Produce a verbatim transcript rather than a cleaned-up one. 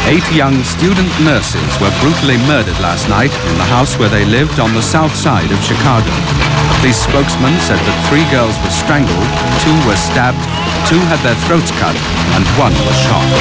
Eight young student nurses were brutally murdered last night in the house where they lived on the south side of Chicago. A police spokesman said that three girls were strangled, two were stabbed, two had their throats cut, and one was shot.